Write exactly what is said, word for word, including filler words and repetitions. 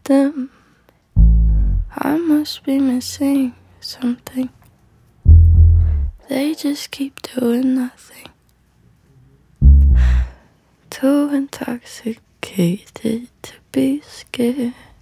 them. I must be missing something. They just keep doing nothing. Too intoxicated to be scared.